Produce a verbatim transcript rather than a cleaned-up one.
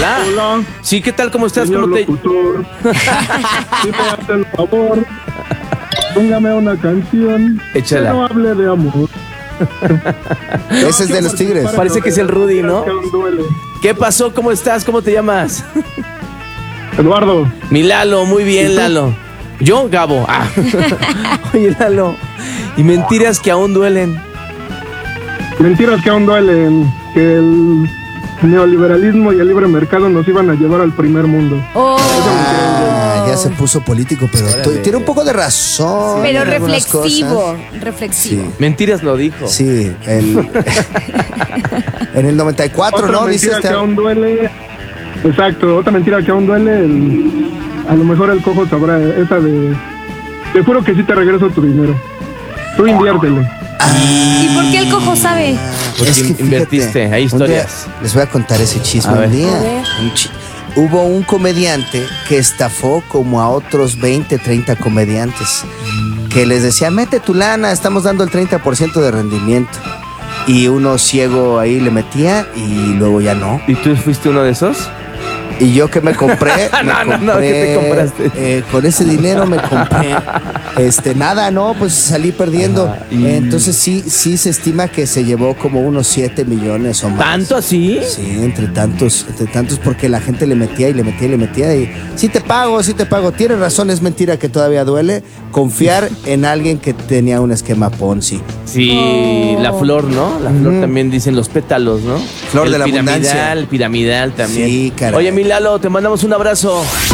Hola. Hola. Sí, ¿qué tal? ¿Cómo estás? Señor ¿Cómo te...? locutor. Si me hace el favor, póngame una canción. Échala. Que no hable de amor. Ese es de los Tigres. Parece que es el Rudy, ¿no? Que aún duele. ¿Qué pasó? ¿Cómo estás? ¿Cómo te llamas? Eduardo. Mi Lalo, muy bien, Lalo. ¿Yo? Gabo. Ah. Oye, Lalo. Y mentiras que aún duelen. Mentiras que aún duelen. Que el neoliberalismo y el libre mercado nos iban a llevar al primer mundo. Oh, Ah, ya se puso político, pero Órale. t- tiene un poco de razón. pero en algunas reflexivo, cosas. reflexivo. Sí. Mentiras lo dijo. Sí, el, en el noventa y cuatro, Otra ¿no? Dice mentira este. que aún duele. Exacto, otra mentira que aún duele. El, a lo mejor el cojo sabrá esa de. Te juro que sí te regreso tu dinero. Tú inviértele. ¿Y por qué el cojo sabe? Porque Es que fíjate, invertiste, hay un historias. día- les voy a contar ese chisme A ver. un día. A ver. Un chi- Hubo un comediante que estafó como a otros veinte, treinta comediantes. Que les decía, mete tu lana, estamos dando el treinta por ciento de rendimiento. Y uno ciego ahí le metía y luego ya no. ¿Y tú fuiste uno de esos? Y yo que me compré, me No, no, no, ¿qué te compraste? eh, con ese dinero me compré, este, nada, no, pues salí perdiendo. Ajá, y- Eh, entonces sí, sí se estima que se llevó como unos siete millones o más. ¿Tanto así? Sí, entre tantos, entre tantos, porque la gente le metía y le metía y le metía y sí te pago, sí te pago. Tienes razón, es mentira que todavía duele confiar en alguien que tenía un esquema Ponzi. Sí, Oh. la flor, ¿no? La flor también dicen los pétalos, ¿no? Flor El de la piramidal, abundancia. piramidal también. Sí, caray. Oye, mi Lalo, te mandamos un abrazo.